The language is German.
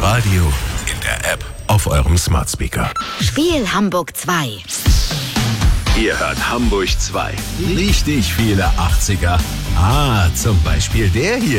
Radio, in der App, auf eurem Smart Speaker. Spiel Hamburg 2. Ihr hört Hamburg 2. Richtig viele 80er. Zum Beispiel der hier.